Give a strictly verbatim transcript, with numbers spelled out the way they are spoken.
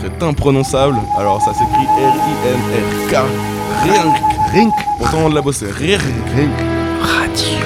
est imprononçable. Alors ça s'écrit R I N R K. Rink. Rink. Pourtant on l'a bossé. Rink. Rink. Radio.